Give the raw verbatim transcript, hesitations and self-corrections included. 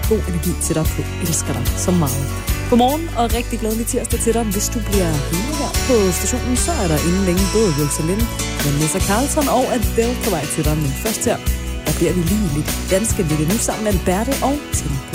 god energi til dig på Elsker dig så meget. Godmorgen og rigtig glædelig tirsdag til dig. Hvis du bliver hængende her på stationen, så er der inden længe både Rosalind, Vanessa Carlton og Adele på vej til dig. Men først her, der bliver vi lige lidt danske lidt nu sammen med Alberte og Tempo.